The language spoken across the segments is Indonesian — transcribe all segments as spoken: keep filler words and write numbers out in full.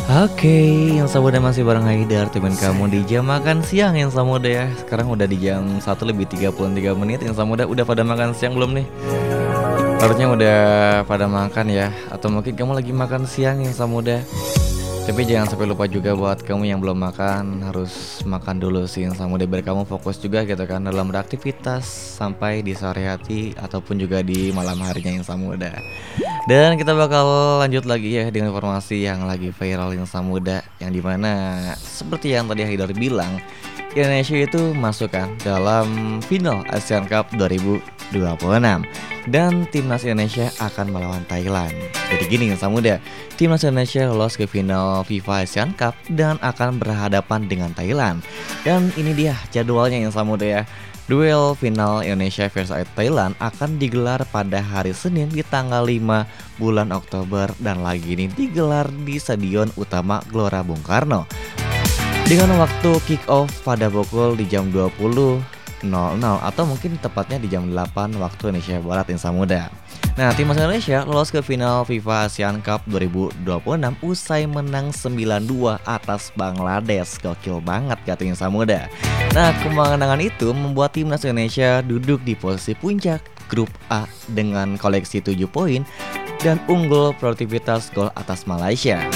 Oke, yang Samuda masih bareng Haidar, teman kamu di jam makan siang yang Samuda ya. Sekarang udah di jam satu lebih tiga puluh tiga menit yang Samuda udah pada makan siang belum nih? Harusnya udah pada makan ya. Atau mungkin kamu lagi makan siang yang Samuda. Tapi jangan sampai lupa juga buat kamu yang belum makan, harus makan dulu sih yang Samuda biar kamu fokus juga gitu kan dalam beraktivitas sampai di sore hari ataupun juga di malam harinya yang Samuda. Dan kita bakal lanjut lagi ya dengan informasi yang lagi viral yang Samuda, yang dimana seperti yang tadi Haidar bilang, Indonesia itu masuk kan dalam final Asian Cup dua ribu dua puluh enam dan timnas Indonesia akan melawan Thailand. Jadi gini yang Samuda, timnas Indonesia lolos ke final FIFA Asian Cup dan akan berhadapan dengan Thailand. Dan ini dia jadwalnya yang Samuda ya. Duel final Indonesia versus Thailand akan digelar pada hari Senin di tanggal lima bulan Oktober dan lagi ini digelar di Stadion Utama Gelora Bung Karno. Dengan waktu kick off pada pukul di jam dua puluh atau mungkin tepatnya di jam delapan waktu Indonesia Barat yang Samuda. Nah, timnas Indonesia lolos ke final FIFA Asian Cup dua ribu dua puluh enam usai menang sembilan dua atas Bangladesh. Gokil banget katanya Samuda. Nah, kemenangan itu membuat timnas Indonesia duduk di posisi puncak grup A dengan koleksi tujuh poin dan unggul produktivitas gol atas Malaysia.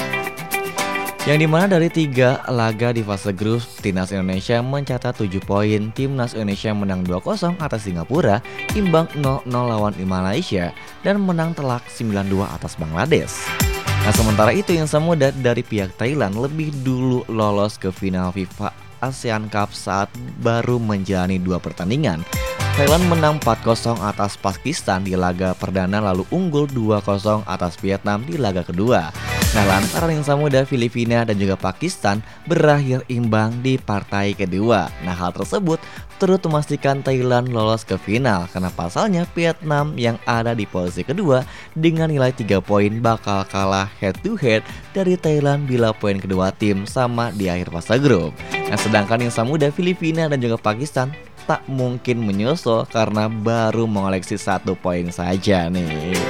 Yang dimana dari tiga laga di fase grup, timnas Indonesia mencatat tujuh poin. Timnas Indonesia menang dua kosong atas Singapura, imbang nol nol lawan Malaysia, dan menang telak sembilan dua atas Bangladesh. Nah, sementara itu yang Samuda dari pihak Thailand lebih dulu lolos ke final FIFA ASEAN Cup saat baru menjalani dua pertandingan. Thailand menang empat kosong atas Pakistan di laga perdana lalu unggul dua kosong atas Vietnam di laga kedua. Nah, lantaran yang Samuda, Filipina dan juga Pakistan berakhir imbang di partai kedua. Nah, hal tersebut turut memastikan Thailand lolos ke final karena pasalnya Vietnam yang ada di posisi kedua dengan nilai tiga poin bakal kalah head to head dari Thailand bila poin kedua tim sama di akhir fase grup. Nah, sedangkan yang Samuda, Filipina dan juga Pakistan tak mungkin menyusul karena baru mengoleksi satu poin saja nih.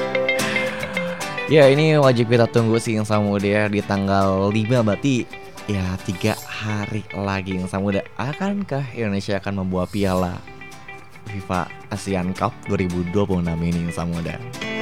Ya, ini wajib kita tunggu sih yang Samuda di tanggal lima, berarti ya tiga hari lagi yang Samuda. Akankah Indonesia akan membawa piala FIFA ASEAN Cup dua ribu dua puluh enam ini yang Samuda?